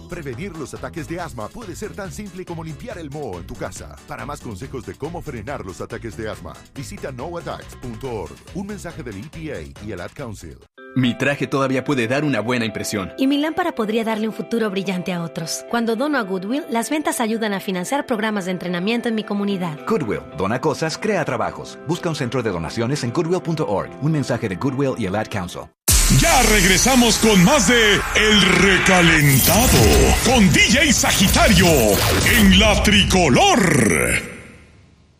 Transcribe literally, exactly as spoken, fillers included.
Prevenir los ataques de asma puede ser tan simple como limpiar el moho en tu casa. Para más consejos de cómo frenar los ataques de asma, visita no attacks punto org. Un mensaje del E P A y el Ad Council. Mi traje todavía puede dar una buena impresión. Y mi lámpara podría darle un futuro brillante a otros. Cuando dono a Goodwill, las ventas ayudan a financiar programas de entrenamiento en mi comunidad. Goodwill, dona cosas, crea trabajos. Busca un centro de donaciones en goodwill punto org. Un mensaje de Goodwill y el Ad Council. Ya regresamos con más de El Recalentado con D J Sagitario en La Tricolor.